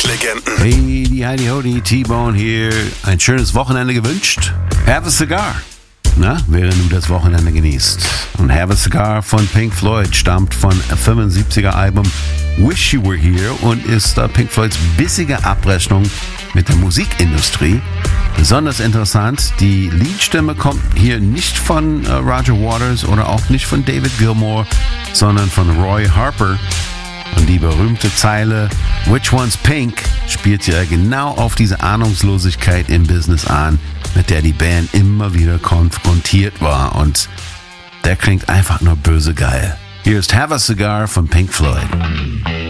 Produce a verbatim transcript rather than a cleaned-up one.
Rocklegenden. Hey, die Heidi Hodi, T-Bone hier. Ein schönes Wochenende gewünscht? Have a cigar. Na, während du das Wochenende genießt. Und Have a Cigar von Pink Floyd stammt von fünfundsiebziger Album Wish You Were Here und ist uh, Pink Floyds bissige Abrechnung mit der Musikindustrie. Besonders interessant, die Leadstimme kommt hier nicht von uh, Roger Waters oder auch nicht von David Gilmour, sondern von Roy Harper. Und die berühmte Zeile Which One's Pink spielt ja genau auf diese Ahnungslosigkeit im Business an, mit der die Band immer wieder konfrontiert war. Und der klingt einfach nur böse geil. Hier ist Have a Cigar von Pink Floyd.